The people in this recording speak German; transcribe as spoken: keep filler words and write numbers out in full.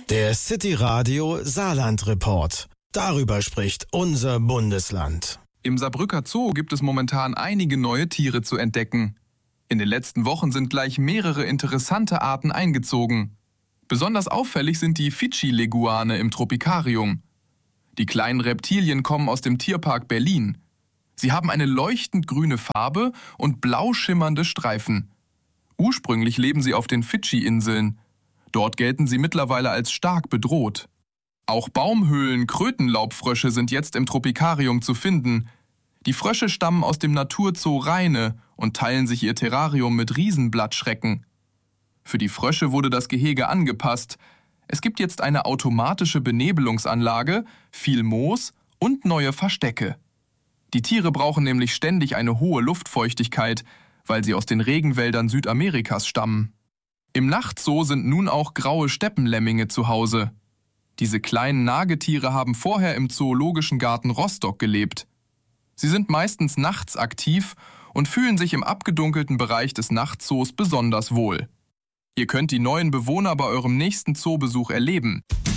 Der City Radio Saarland Report. Darüber spricht unser Bundesland. Im Saarbrücker Zoo gibt es momentan einige neue Tiere zu entdecken. In den letzten Wochen sind gleich mehrere interessante Arten eingezogen. Besonders auffällig sind die Fidschi-Leguane im Tropikarium. Die kleinen Reptilien kommen aus dem Tierpark Berlin. Sie haben eine leuchtend grüne Farbe und blau schimmernde Streifen. Ursprünglich leben sie auf den Fidschi-Inseln. Dort gelten sie mittlerweile als stark bedroht. Auch Baumhöhlen-Krötenlaubfrösche sind jetzt im Tropikarium zu finden. Die Frösche stammen aus dem Naturzoo Rheine und teilen sich ihr Terrarium mit Riesenblattschrecken. Für die Frösche wurde das Gehege angepasst. Es gibt jetzt eine automatische Benebelungsanlage, viel Moos und neue Verstecke. Die Tiere brauchen nämlich ständig eine hohe Luftfeuchtigkeit, weil sie aus den Regenwäldern Südamerikas stammen. Im Nachtzoo sind nun auch graue Steppenlemminge zu Hause. Diese kleinen Nagetiere haben vorher im Zoologischen Garten Rostock gelebt. Sie sind meistens nachts aktiv und fühlen sich im abgedunkelten Bereich des Nachtzoos besonders wohl. Ihr könnt die neuen Bewohner bei eurem nächsten Zoobesuch erleben.